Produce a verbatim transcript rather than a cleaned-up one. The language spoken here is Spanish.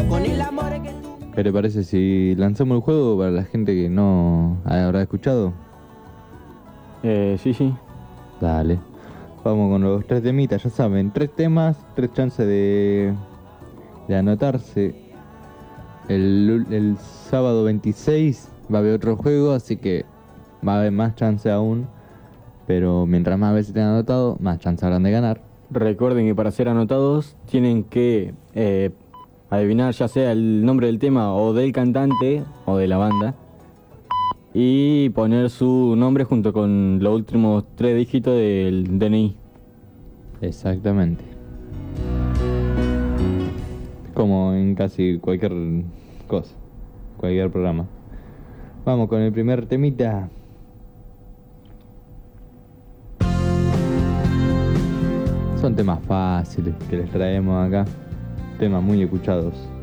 con el amor que tú... ¿Qué te parece si lanzamos el juego para la gente que no habrá escuchado? Eh, sí, sí. Dale. Vamos con los tres temitas, ya saben. Tres temas, tres chances de, de anotarse. El, el sábado veintiséis va a haber otro juego, así que va a haber más chance aún. Pero mientras más veces te han anotado, más chance habrán de ganar. Recuerden que para ser anotados tienen que eh, adivinar ya sea el nombre del tema o del cantante o de la banda y poner su nombre junto con los últimos tres dígitos del D N I. Exactamente. Como en casi cualquier cosa, cualquier programa. Vamos con el primer temita. Son temas fáciles que les traemos acá. Temas muy escuchados.